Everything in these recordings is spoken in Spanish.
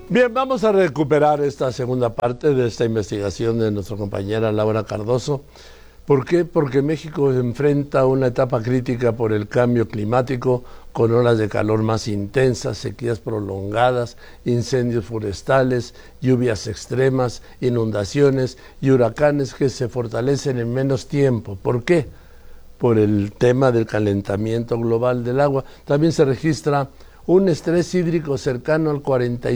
Bien, vamos a recuperar esta segunda parte de esta investigación de nuestra compañera Laura Cardoso. ¿Por qué? Porque México enfrenta una etapa crítica por el cambio climático, con olas de calor más intensas, sequías prolongadas, incendios forestales, lluvias extremas, inundaciones y huracanes que se fortalecen en menos tiempo. ¿Por qué? Por el tema del calentamiento global del agua. También se registra un estrés hídrico cercano al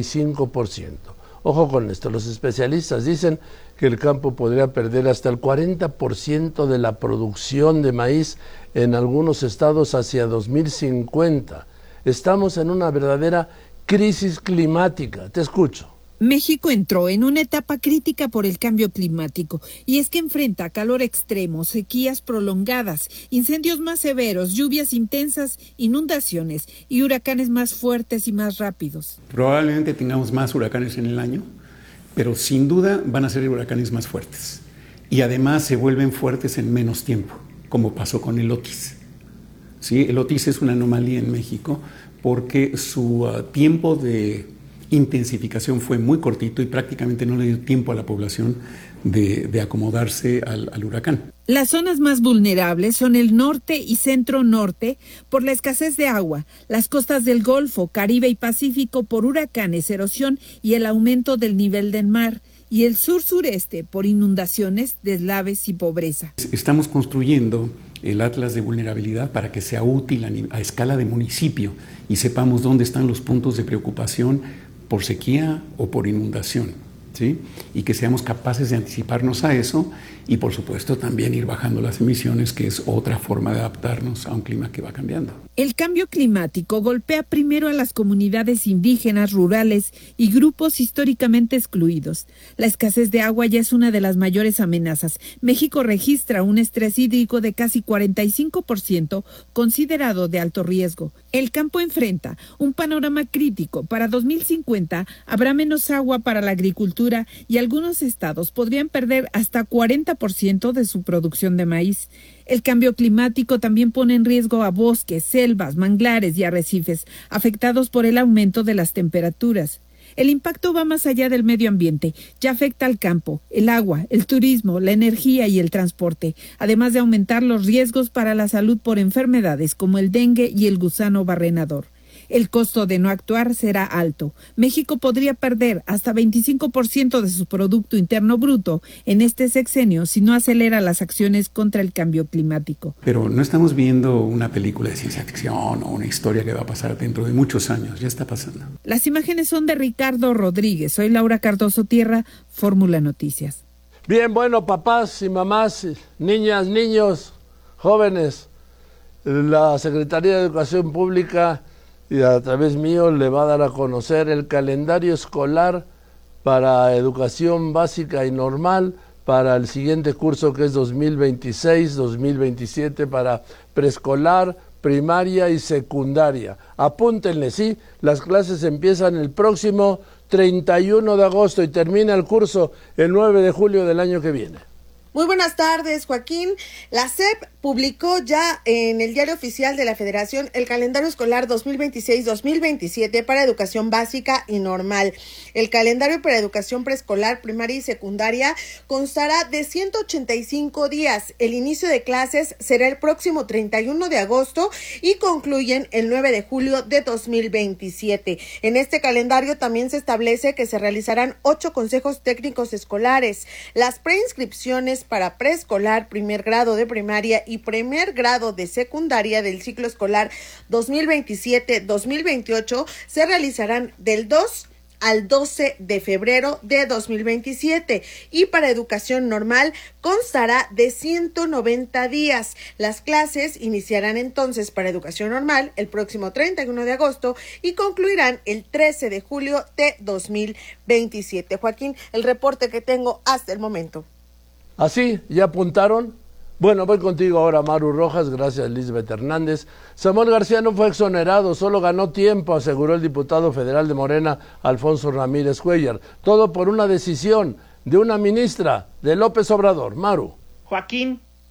45%. Ojo con esto, los especialistas dicen que el campo podría perder hasta el 40% de la producción de maíz en algunos estados hacia 2050. Estamos en una verdadera crisis climática. Te escucho. México entró en una etapa crítica por el cambio climático, y es que enfrenta calor extremo, sequías prolongadas, incendios más severos, lluvias intensas, inundaciones y huracanes más fuertes y más rápidos. Probablemente tengamos más huracanes en el año, pero sin duda van a ser huracanes más fuertes. Y además se vuelven fuertes en menos tiempo, como pasó con el Otis. ¿Sí? El Otis es una anomalía en México porque su tiempo de intensificación fue muy cortito y prácticamente no le dio tiempo a la población de acomodarse al huracán. Las zonas más vulnerables son el norte y centro-norte por la escasez de agua, las costas del Golfo, Caribe y Pacífico por huracanes, erosión y el aumento del nivel del mar, y el sur-sureste por inundaciones, deslaves y pobreza. Estamos construyendo el Atlas de Vulnerabilidad para que sea útil a escala de municipio y sepamos dónde están los puntos de preocupación por sequía o por inundación, ¿sí? Y que seamos capaces de anticiparnos a eso y, por supuesto, también ir bajando las emisiones, que es otra forma de adaptarnos a un clima que va cambiando. El cambio climático golpea primero a las comunidades indígenas, rurales y grupos históricamente excluidos. La escasez de agua ya es una de las mayores amenazas. México registra un estrés hídrico de casi 45%, considerado de alto riesgo. El campo enfrenta un panorama crítico. Para 2050 habrá menos agua para la agricultura y algunos estados podrían perder hasta 40% de su producción de maíz. El cambio climático también pone en riesgo a bosques, selvas, manglares y arrecifes, afectados por el aumento de las temperaturas. El impacto va más allá del medio ambiente, ya afecta al campo, el agua, el turismo, la energía y el transporte, además de aumentar los riesgos para la salud por enfermedades como el dengue y el gusano barrenador. El costo de no actuar será alto. México podría perder hasta 25% de su Producto Interno Bruto en este sexenio si no acelera las acciones contra el cambio climático. Pero no estamos viendo una película de ciencia ficción o una historia que va a pasar dentro de muchos años, ya está pasando. Las imágenes son de Ricardo Rodríguez. Soy Laura Cardoso Tierra, Fórmula Noticias. Bien, bueno, papás y mamás, niñas, niños, jóvenes, la Secretaría de Educación Pública y a través mío le va a dar a conocer el calendario escolar para educación básica y normal para el siguiente curso, que es 2026-2027, para preescolar, primaria y secundaria. Apúntenle, sí, las clases empiezan el próximo 31 de agosto y termina el curso el 9 de julio del año que viene. Muy buenas tardes, Joaquín. La SEP publicó ya en el Diario Oficial de la Federación el calendario escolar 2026-2027 para educación básica y normal. El calendario para educación preescolar, primaria y secundaria constará de 185 días. El inicio de clases será el próximo 31 de agosto y concluyen el 9 de julio de 2027. En este calendario también se establece que se realizarán 8 consejos técnicos escolares. Las preinscripciones para preescolar, primer grado de primaria y primer grado de secundaria del ciclo escolar 2027-2028 se realizarán del 2 al 12 de febrero de 2027 y para educación normal constará de 190 días. Las clases iniciarán entonces para educación normal el próximo 31 de agosto y concluirán el 13 de julio de 2027. Joaquín, el reporte que tengo hasta el momento. ¿Así? ¿Ya apuntaron? Bueno, voy contigo ahora, Maru Rojas. Gracias, Lisbeth Hernández. Samuel García no fue exonerado, solo ganó tiempo, aseguró el diputado federal de Morena, Alfonso Ramírez Cuellar. Todo por una decisión de una ministra de López Obrador. Maru. Joaquín,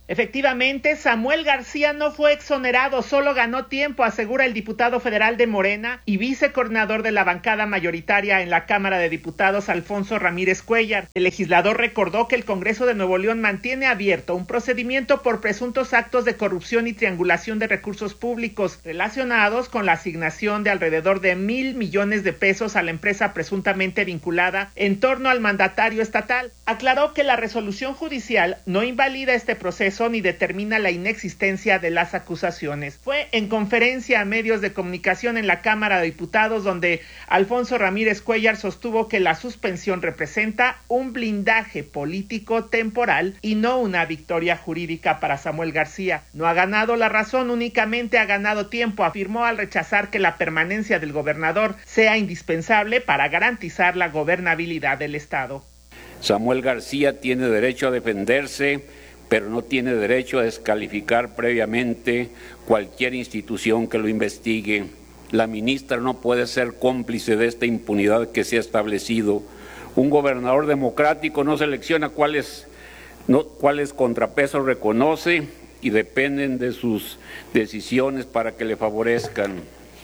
Efectivamente, Samuel García no fue exonerado, solo ganó tiempo, asegura el diputado federal de Morena y vicecoordinador de la bancada mayoritaria en la Cámara de Diputados, Alfonso Ramírez Cuéllar. El legislador recordó que el Congreso de Nuevo León mantiene abierto un procedimiento por presuntos actos de corrupción y triangulación de recursos públicos relacionados con la asignación de alrededor de 1,000 millones de pesos a la empresa presuntamente vinculada en torno al mandatario estatal. Aclaró que la resolución judicial no invalida este proceso ni determina la inexistencia de las acusaciones. Fue en conferencia a medios de comunicación en la Cámara de Diputados donde Alfonso Ramírez Cuéllar sostuvo que la suspensión representa un blindaje político temporal y no una victoria jurídica para Samuel García. No ha ganado la razón, únicamente ha ganado tiempo, afirmó al rechazar que la permanencia del gobernador sea indispensable para garantizar la gobernabilidad del Estado. Samuel García tiene derecho a defenderse, pero no tiene derecho a descalificar previamente cualquier institución que lo investigue. La ministra no puede ser cómplice de esta impunidad que se ha establecido. Un gobernador democrático no selecciona cuáles contrapesos reconoce y dependen de sus decisiones para que le favorezcan.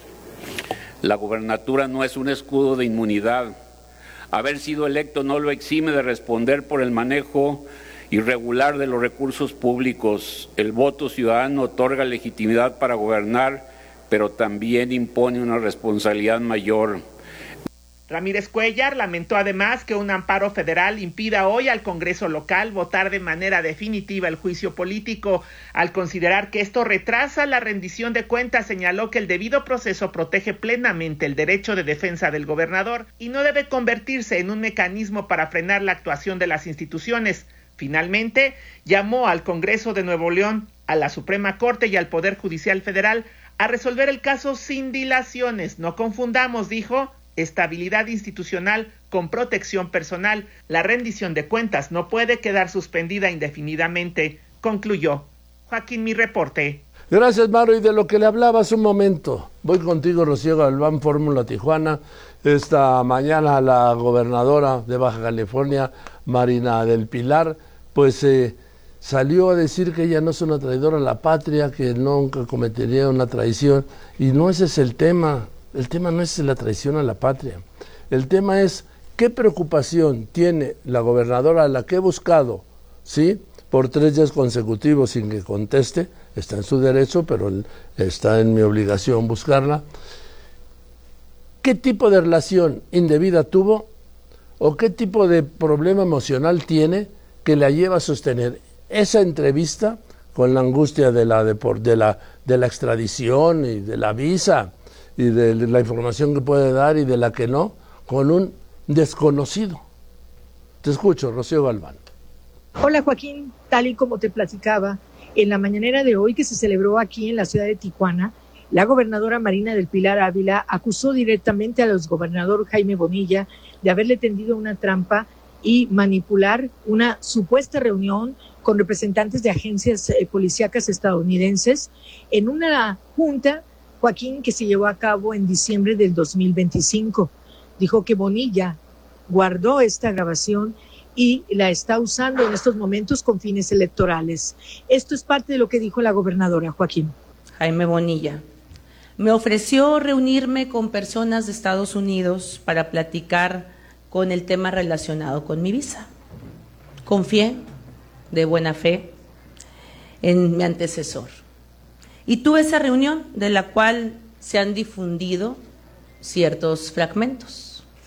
La gobernatura no es un escudo de inmunidad. Haber sido electo no lo exime de responder por el manejo irregular de los recursos públicos. El voto ciudadano otorga legitimidad para gobernar, pero también impone una responsabilidad mayor. Ramírez Cuéllar lamentó además que un amparo federal impida hoy al Congreso local votar de manera definitiva el juicio político. Al considerar que esto retrasa la rendición de cuentas, señaló que el debido proceso protege plenamente el derecho de defensa del gobernador y no debe convertirse en un mecanismo para frenar la actuación de las instituciones. Finalmente, llamó al Congreso de Nuevo León, a la Suprema Corte y al Poder Judicial Federal a resolver el caso sin dilaciones. No confundamos, dijo, estabilidad institucional con protección personal. La rendición de cuentas no puede quedar suspendida indefinidamente, concluyó. Joaquín, mi reporte. Gracias, Maro. Y de lo que le hablaba hace un momento, voy contigo, Rocío Galván, Fórmula Tijuana. Esta mañana la gobernadora de Baja California, Marina del Pilar, pues salió a decir que ella no es una traidora a la patria, que nunca cometería una traición. Y no ese es el tema. El tema no es la traición a la patria. El tema es qué preocupación tiene la gobernadora, a la que he buscado, ¿sí?, por 3 días consecutivos sin que conteste. Está en su derecho, pero está en mi obligación buscarla. ¿Qué tipo de relación indebida tuvo o qué tipo de problema emocional tiene que la lleva a sostener esa entrevista con la angustia de la extradición y de la visa y de la información que puede dar y de la que no, con un desconocido? Te escucho, Rocío Galván. Hola, Joaquín. Tal y como te platicaba, en la mañanera de hoy que se celebró aquí en la ciudad de Tijuana, la gobernadora Marina del Pilar Ávila acusó directamente al exgobernador Jaime Bonilla de haberle tendido una trampa y manipular una supuesta reunión con representantes de agencias policíacas estadounidenses en una junta, Joaquín, que se llevó a cabo en diciembre del 2025. Dijo que Bonilla guardó esta grabación y la está usando en estos momentos con fines electorales. Esto es parte de lo que dijo la gobernadora, Joaquín. Jaime Bonilla me ofreció reunirme con personas de Estados Unidos para platicar con el tema relacionado con mi visa. Confié de buena fe en mi antecesor. Y tuve esa reunión de la cual se han difundido ciertos fragmentos.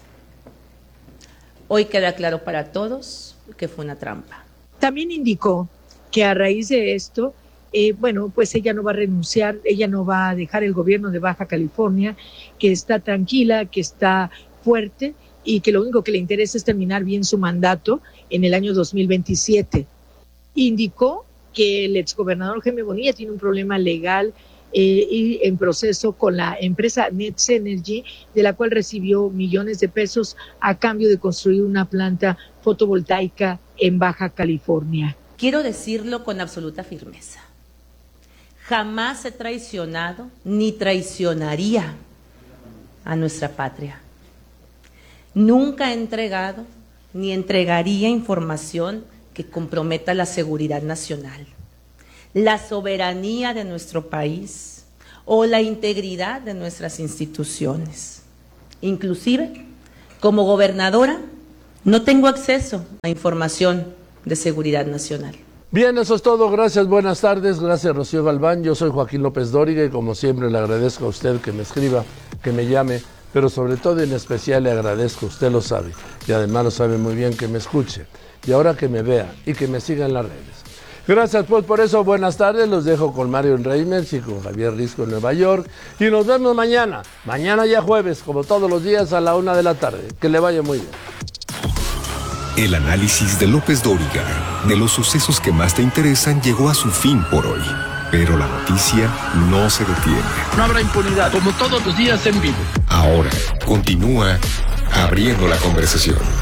Hoy queda claro para todos que fue una trampa. También indicó que a raíz de esto, pues ella no va a renunciar, ella no va a dejar el gobierno de Baja California, que está tranquila, que está fuerte y que lo único que le interesa es terminar bien su mandato en el año 2027. Indicó que el exgobernador Jaime Bonilla tiene un problema legal y en proceso con la empresa Nets Energy, de la cual recibió millones de pesos a cambio de construir una planta fotovoltaica en Baja California. Quiero decirlo con absoluta firmeza. Jamás he traicionado ni traicionaría a nuestra patria. Nunca he entregado ni entregaría información que comprometa la seguridad nacional. la soberanía de nuestro país o la integridad de nuestras instituciones. Inclusive, como gobernadora, no tengo acceso a información de seguridad nacional. Bien, eso es todo. Gracias, buenas tardes. Gracias, Rocío Galván. Yo soy Joaquín López Dóriga y como siempre le agradezco a usted que me escriba, que me llame, pero sobre todo en especial le agradezco, usted lo sabe, y además lo sabe muy bien, que me escuche y ahora que me vea y que me siga en las redes. Gracias pues por eso, buenas tardes, los dejo con Mario Reimers y con Javier Risco en Nueva York y nos vemos mañana ya jueves, como todos los días a la 1 de la tarde. Que le vaya muy bien. El análisis de López Dóriga de los sucesos que más te interesan llegó a su fin por hoy. Pero la noticia no se detiene. No habrá impunidad, como todos los días en vivo. Ahora continúa abriendo la conversación.